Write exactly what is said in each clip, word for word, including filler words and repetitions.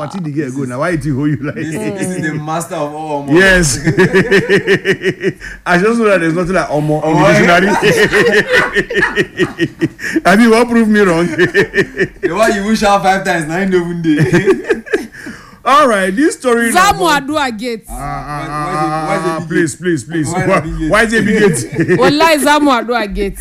party the girl go. Now why did he hold you like this? This is the master of all. Omo. Yes. I just know that there's nothing like Omo in the dictionary. I mean, what proved me wrong? The one you wish out five times, nine even day. All right, this story. Zamu Adua Gate. Ah, ah, ah, ah, please, please, please. Why, why is it big gate? Wallahi Zamu Adua Gate.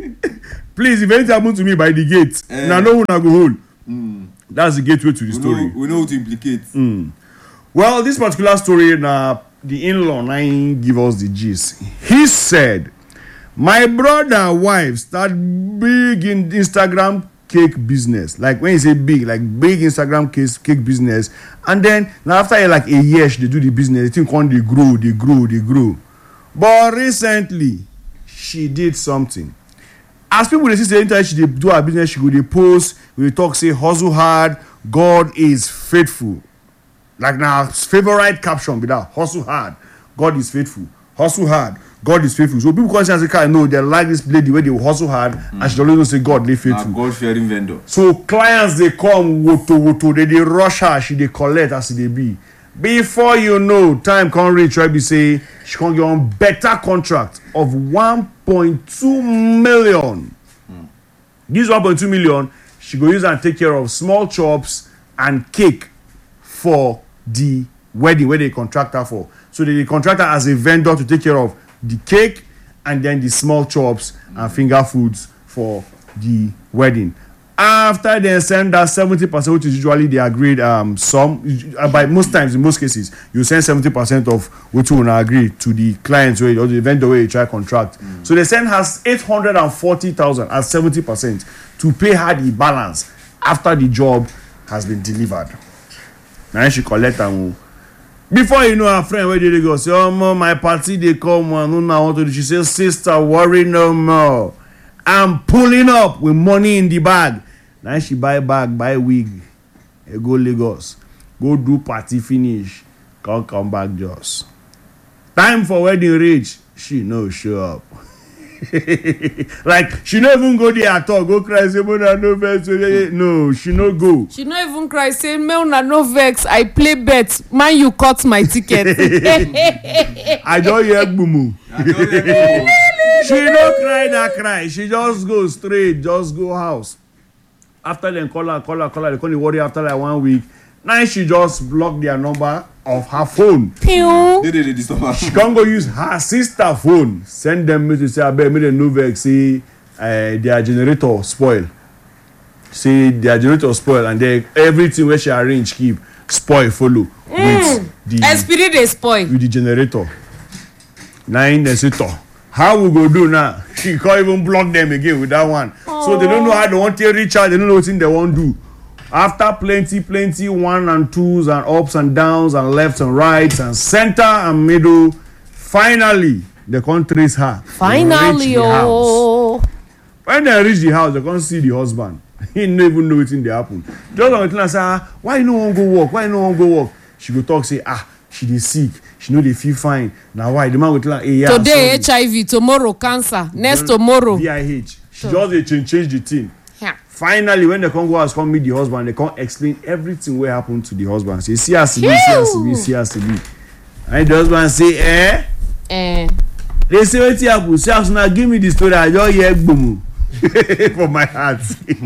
Please, if anything happen to me by the gate, uh, now no one I go hold. Mm. That's the gateway to the we story. Know, we know what to implicate. Mm. Well, this particular story, now the in-law nine give us the gist. He said, "My brother wife start big in Instagram cake business. Like when you say big, like big Instagram cake cake business. And then now after like a year, they do the business. They think on they grow, they grow, they grow. But recently, she did something. As people they see the internet, she do her business. She go they post, we talk say hustle hard. God is faithful. Like now, favorite caption be that hustle hard. God is faithful. Hustle hard. God is faithful. So people come say, I know they like this lady where they will hustle hard, mm. and she always say God they faithful. God fearing vendor. So clients they come woto woto, they they rush her, she they collect as they be. Before you know, time can't reach. Right, be say she can get on better contract of one point two million. Mm. This one point two million, she go use and take care of small chops and cake for the wedding where they contract her for. So they contract her as a vendor to take care of the cake and then the small chops mm. and finger foods for the wedding. After they send that seventy percent, which is usually the agreed um sum, uh, by most times in most cases, you send seventy percent of what you want to agree to the clients or the vendor where you try contract. Mm. So they send her eight hundred forty thousand at seventy percent to pay her the balance after the job has been delivered. Now she collect them. Before you know, her friend where did they go? Say, oh, mom, my party they come and no now want to do. She says, sister, worry no more. I'm pulling up with money in the bag. Now she buy bag, buy wig. You go Lagos. Go do party finish. Can't come back just. Time for wedding reach. She no show up. Like she no even go there at all. Go cry say no no vex. No, she no go. She no even cry say me una no vex. I play bet. Man, you cut my ticket. I don't hear bumu. She no cry that cry. She just go straight. Just go house. After them call her, call her, call her. They call the worry after like one week. Now she just block their number of her phone. Pew. They did disturb her. She can't go use her sister phone. Send them message say, I bet me the no vex say uh, their generator spoil. Say their generator spoil and they everything where she arrange keep spoil follow mm. with the spirit they spoil with the generator. Nine they say to. How we go do now? She can't even block them again with that one. Aww. So they don't know how they want to reach out. They don't know what thing they want to do. After plenty, plenty one and twos and ups and downs and left and rights and center and middle, finally they can't trace her. Finally, oh. When they reach the house, they can't see the husband. He don't even know what thing they happen. Just on the say, ah, why you no want go work? Why you no want go work? She go talk say, ah, she dey sick. She know they feel fine. Now why? The man go tell her, hey, yeah, today sorry. H I V, tomorrow cancer, next tomorrow V I H. She so. just they change, change the thing. Yeah. Finally, when they come go house, come meet the husband, they can't explain everything what happened to the husband. Say, see us to be, see us to be, see us to be. And the husband say, eh? Eh. They say, what happened? Say, us now give me the story. I just hear boom for my heart.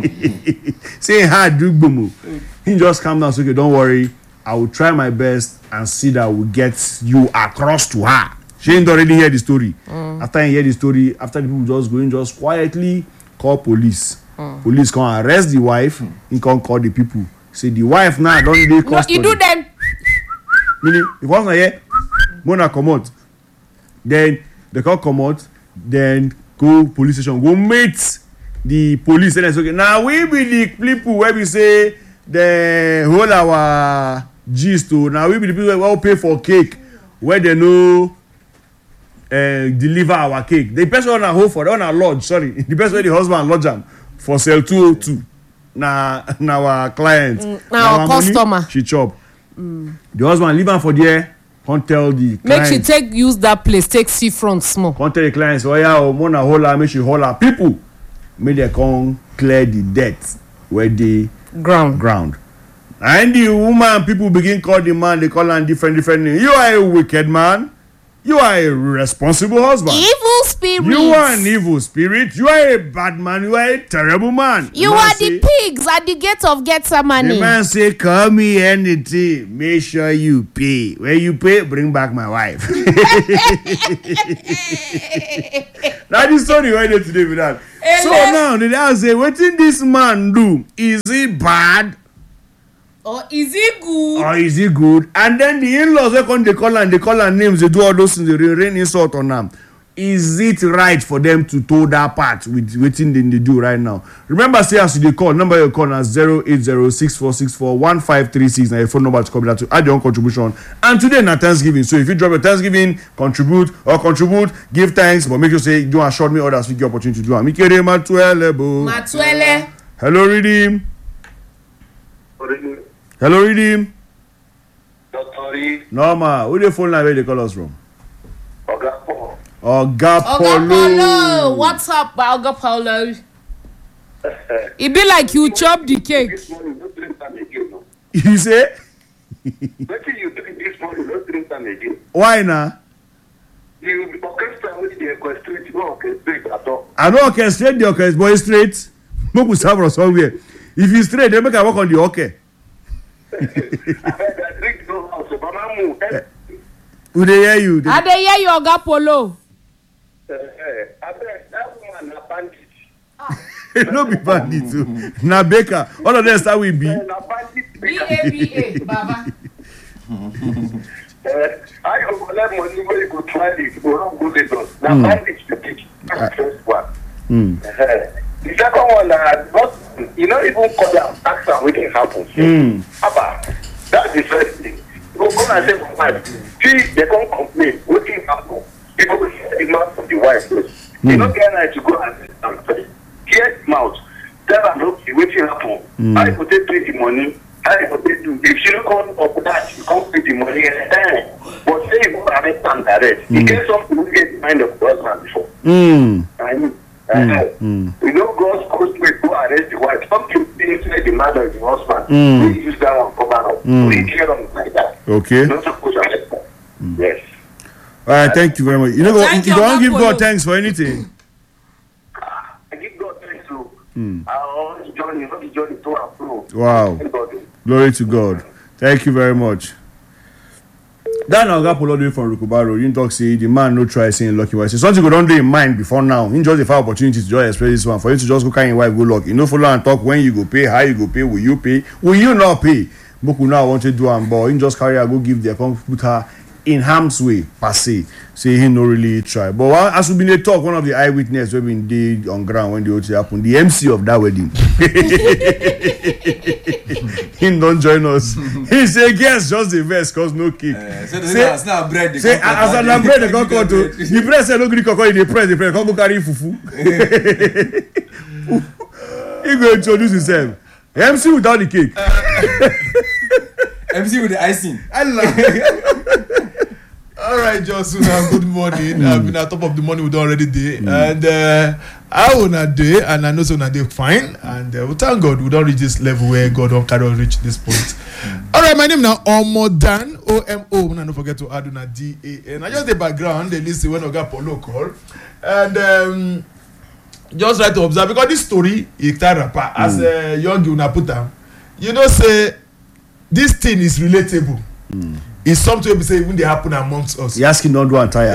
Say, hard do boom. He just calm down. So, okay, don't worry. I will try my best and see that we get you across to her. She ain't already hear the story. Mm. After you hear the story, after the people just going, just quietly call police. Mm. Police come arrest the wife. Mm. He can call the people. Say the wife now don't dey custody. No, you do them. Meaning, if one not here, Mona come out. Then they can come out. Then go police station. Go meet the police. And it's okay. Now we be the people where we say the whole our gist to. Now we be the people who will pay for cake where they know. Uh, deliver our cake. The person on a hold for on a lodge, sorry. The person where the husband lodge them for sale two oh two. Now, now our client, mm, now our customer, money, she chop. Mm. The husband leave her for there. Can't tell the client. Make she take use that place. Take see front small. Can't tell the clients. Oh yeah, oh mona hold her. Make she hold her. People, may they come clear the debt where they ground ground. And the woman, people begin call the man, they call him different, different names. You are a wicked man. You are a responsible husband. Evil spirit. You are an evil spirit. You are a bad man. You are a terrible man. You the man are say, the pigs at the gate of Gethsemane. The man say, call me anything. Make sure you pay. When you pay, bring back my wife. That is story why they today with that. So now, the guy say, what did this man do? Is he bad? Or is it good? Or is he good? And then the in-laws, they come, they call and they call and names, they do all those things, they rain insult on them. Is it right for them to toe that part with waiting they do right now? Remember, say as you call, number you call now zero eight zero six four six four one five three six. Now your phone number to come that to add your own contribution. And today na Thanksgiving, so if you drop your Thanksgiving, contribute or contribute, give thanks, but make sure say do and short me others with your opportunity to do. Mikere Matuele bo. Matuele. Hello, Redeem. Hello, Redeem. Doctor Norma, who the phone line where they call us from? Oga Polo. Oga Polo. Oga Polo. What's up, Oga Polo? It be like you chop the cake. This morning, don't drink time again. No. You say? What you drink this morning, don't drink time again. Why now? The orchestra which they orchestrate, you don't orchestrate at all. I don't orchestrate the orchestra, but it's straight. Make we serve us somewhere. If you straight, then make I work on the okay. I drink no house, so Mama Mu. Who they hear you? I dey hear you, Oga Polo. I bet that woman a bandit. No be bandit too. Na baker. All of them start with B. Na bandit. B A B A, Baba. I go collect money when you go try it, go wrong go Lagos. Na bandit to teach. That's the first one. Mm. The second one, uh, not, you know, even call them, ask them what can happen. Mm. Abba, that's the first thing. Go come and say, man, see, they can't complain. What can happen? People will say the mouth of the wife. Mm. They don't get right to go and say, hear the mouth. Tell them, look, what can happen? Mm. I could take the money. I could take do. If she don't come up with that, she can't pay the money anytime. But say you go and make them direct. You get something to get the mind of the husband before. Mm. I mean, Mm. uh, Mm. you know, God's supposed to go arrest the wife. Some people think like the mother of the husband. Mm. We use that one for battle. Mm. We care on like that. Okay. You're not supposed to arrest them. Mm. Yes. All right, thank you very much. You know, go, Thank you you, don't Oga give Polo. God thanks for anything. I give God thanks to Mm. our own journey, not the journey to and fro. Wow. Everybody. Glory to God. Thank you very much. That na Oga Polo from Rukubaro. You talk say the man no try saying lucky wife. Say something go don do in mind before now. He just the find opportunity to just express this one for you to just go carry your wife go luck. You know follow and talk when you go pay, how you go pay, will you pay, will you not pay? Boku now want to do am but he just carry her go give their come put her in harm's way per se. Say he no really try. But while, as we been dey talk, one of the eyewitness wey been dey on ground when the whole thing happen, the M C of that wedding. Him don join us. He say guess just the verse cause no cake. Uh, so say as na bread say as na bread dey come cut o. The bread say no gree koko e dey press the bread come go carry fufu. He go introduce himself. M C without the cake. M C with the icing. All right, Josuna, good morning. Mm. I've been at top of the morning with already day. Mm. And uh, I will not day, and I know so not day fine. And uh, we thank God we don't reach this level where God don't carry us reach this point. Mm. All right, my name now Omodan, O M O. And don't forget to add on a D A N. I just the background, they listen when Oga Polo call. And um, just try to observe, because this story is a rapper. Mm. As a young you put down, you know, say this thing is relatable. Mm. It's something we say even they happen amongst us. You asking don't do and tire.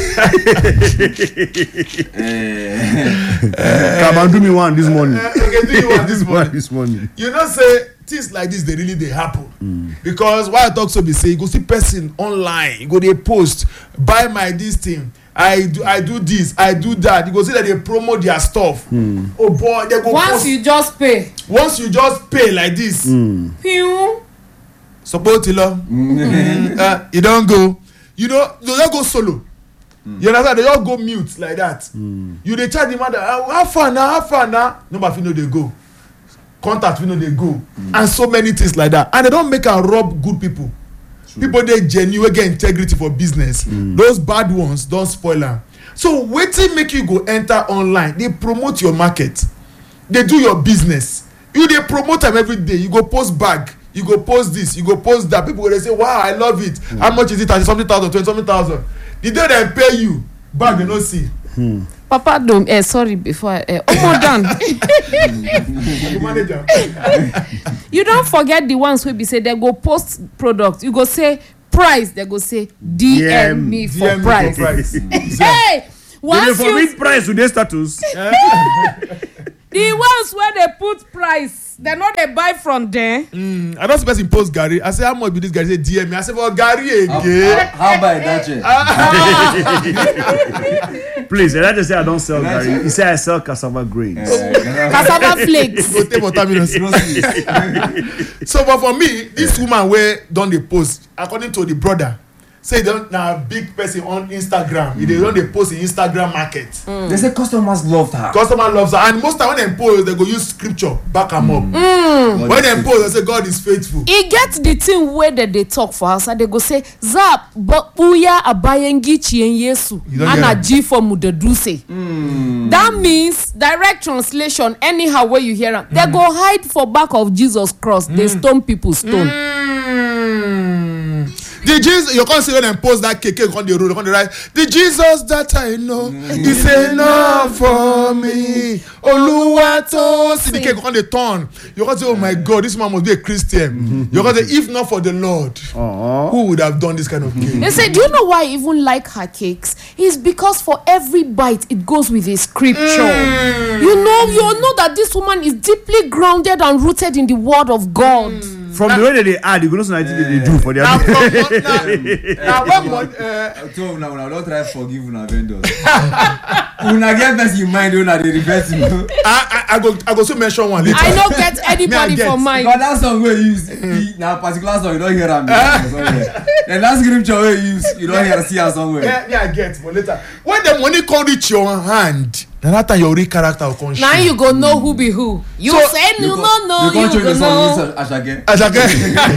Come and do me one this morning. Uh, okay, do you one this morning? this morning. You know, say things like this they really they happen mm. because why I talk so be say you go see person online, you go they post buy my this thing. I do I do this, I do that. You go see that they promote their stuff. Mm. Oh boy, they go Once post. you just pay. Once you just pay like this. Mm. Pew. Support Tilo. Mm. uh, you don't go. You know, they don't go solo. Mm. You understand? They all go mute like that. Mm. You they charge the mother, how far now, how far now? Nobody know they go. Contact, we know they go. Mm. And so many things like that. And they don't make and rob good people. True. People, they genuine, get integrity for business. Mm. Those bad ones, don't spoil them. So, waiting make you go enter online. They promote your market. They do your business. You they promote them every day. You go post bag. you go post this, you go post that. People go dey say, wow, I love it. Mm. How much is it? thirty something thousand, twenty something thousand. The day they pay you, back they no see. Hmm. Papa don't eh sorry before eh almost done. You don't forget the ones who be say they go post product. You go say price, they go say D M me for D M price. For price. Hey, once for you read price with their status. the ones where they put price, they know they buy from there. Mm, I don't suppose in post Gary. I say, how much be this guy? Say D M me. I say, well, Gary again. How, how about that check? Please, and I just say I don't sell Gary. He say I sell cassava grains. Cassava flakes. Go take water minus. So, but for me, this woman where done the post, according to the brother, say they don't na big person on Instagram. Mm. They don't they post in Instagram market. Mm. They say customers loved her. Customer loves her, and most time when they post, they go use scripture back them up. Mm. When they post, they say God is faithful. E get the thing where they, they talk for us, and they go say zap but uya abayengi chien yesu ana g for mudeduse. Mm. That means direct translation. Anyhow where you hear it, mm. they go hide for back of Jesus cross. Mm. They stone people stone. Mm. The Jesus, you can't see when they post that cake on the road, on the right. The Jesus that I know is enough for me. Oluwato, see the cake on the turn. You can't say, oh my God, this man must be a Christian. Mm-hmm. You can't say, if not for the Lord, uh-huh. who would have done this kind of cake? They say, do you know why I even like her cakes? It's because for every bite, it goes with a scripture. Mm. You know, you know that this woman is deeply grounded and rooted in the word of God. Mm. From now, the way that they add, you go know something uh, they do for their. Now, now, when one, uh, so una una don't try forgive una vendors. Una get mess in mind, una they revert you. I I I go I go so mention one later. I don't get anybody for mine. But that song where you use now particular song you don't hear am somewhere. The last scripture where you use you don't hear see am somewhere. Yeah, yeah, I get, but later when the money come reach your hand. Then that time your real character will come. Now you go know who be who. You so, say you, you go know you, you go know. Ashake. Ashake.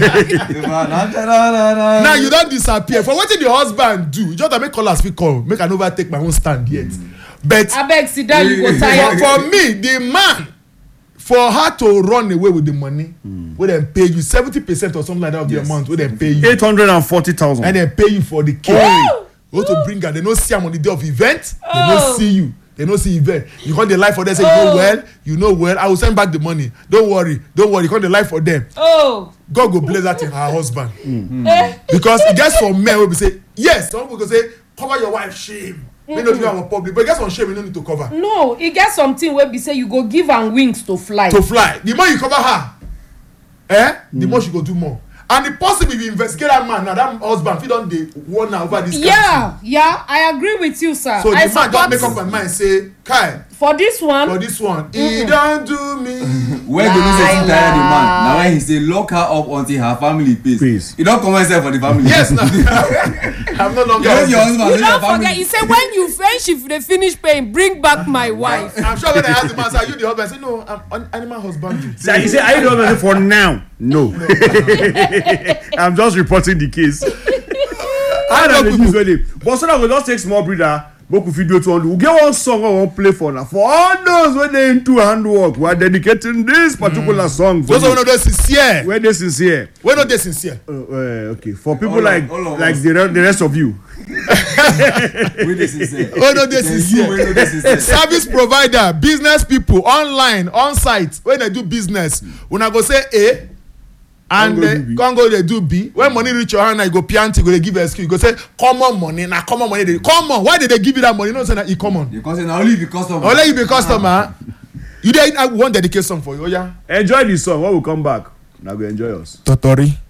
Now you don't disappear. For what did the husband do? You just make call as we call. Make I never take my own stand yet. Mm. But I beg sit down. You go tired. For, for me, the man, for her to run away with the money, mm. we then pay you seventy percent or something like that of yes. the amount. We then pay you eight hundred and forty thousand, and then pay you for the cake. Oh. Go to bring her. They don't see her on the day of event. Oh. They don't see you. They don't see event. You call the life for them. Say oh. you know well. You know well. I will send back the money. Don't worry. Don't worry. You call the life for them. Oh. God go bless that in her husband. Mm. Mm. Because it gets some men will be say yes. Some people go say cover your wife shame. Mm-hmm. They don't do our public, but it gets some shame. You don't need to cover. No, it gets something where be say you go give her wings to fly. To fly. The more you cover her, eh? The mm. more she go do more. And the possible if you investigate that man now, that husband, if he don't they warn over this. Yeah, country. yeah, I agree with you, sir. So I the man don't make up my mind say, Kai. For this one. For this one, mm-hmm. he don't do me. Where do you say she tired the man? Now when he say lock her up until her family pays. Please. You don't come and say for the family. Yes, no. I'm no longer. You, your husband, you don't forget. He said when you finish, if they finish paying, bring back my wife. I'm sure when I ask the man, say, are you the husband? I say no, I'm an animal husband. So you say, are you the husband? For now, no. I'm just reporting the case. I don't know usually, but so that we just take small breather. But if you do it on, we get one song I want play for now. For all those when they into handwork, we are dedicating this particular mm. song. For those are not sincere. Where they sincere? Where not they sincere? Uh, uh, okay, for people all like of, like the, the rest of you. Where they sincere? Oh no, they sincere. Service provider, business people, online, on site. When they do business, when I go say A. And uh, can't go they do B. When money reach your hand, I go pianti, go they give excuse. You go say common money, now common money. They common. Why did they give you that money? You don't say that it common. Because now only if you customer. Only if you customer. You did I want dedicate song for you, oh yeah. Enjoy this song. When we come back, now go enjoy us. Totori.